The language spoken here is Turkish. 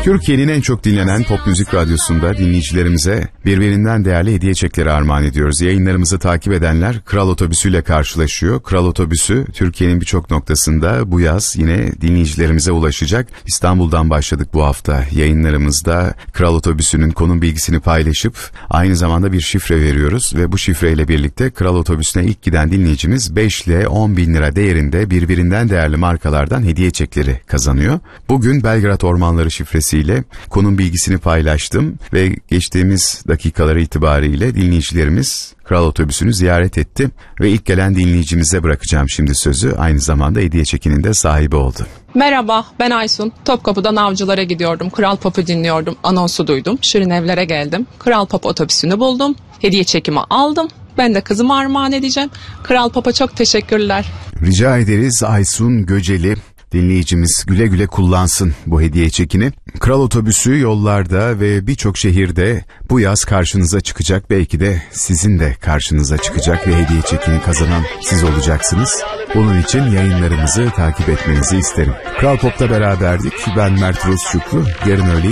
Türkiye'nin en çok dinlenen pop müzik radyosunda dinleyicilerimize birbirinden değerli hediye çekleri armağan ediyoruz. Yayınlarımızı takip edenler Kral Otobüsü ile karşılaşıyor. Kral Otobüsü Türkiye'nin birçok noktasında bu yaz yine dinleyicilerimize ulaşacak. İstanbul'dan başladık bu hafta yayınlarımızda. Kral Otobüsü'nün konum bilgisini paylaşıp aynı zamanda bir şifre veriyoruz ve bu şifreyle birlikte Kral Otobüsü'ne ilk giden dinleyicimiz 5 ile 10 bin lira değerinde birbirinden değerli markalardan hediye çekleri kazanıyor. Bugün Belgrad Ormanları şifresiyle konum bilgisini paylaştım ve geçtiğimiz dakikaları itibariyle dinleyicilerimiz Kral Otobüsü'nü ziyaret etti ve ilk gelen dinleyicimize bırakacağım şimdi sözü. Aynı zamanda hediye çekinin de sahibi oldu. Merhaba, ben Aysun. Topkapı'dan Avcılar'a gidiyordum. Kral Pop'u dinliyordum. Anonsu duydum. Şirin Evler'e geldim. Kral Pop otobüsünü buldum. Hediye çekimi aldım. Ben de kızıma armağan edeceğim. Kral Pop'a çok teşekkürler. Rica ederiz Aysun Göceli. Dinleyicimiz güle güle kullansın bu hediye çekini. Kral Otobüsü yollarda ve birçok şehirde bu yaz karşınıza çıkacak. Belki de sizin de karşınıza çıkacak ve hediye çekini kazanan siz olacaksınız. Bunun için yayınlarımızı takip etmenizi isterim. Kral Pop'ta beraberdik. Ben Mert Rus Şükrü. Yarın öğleyin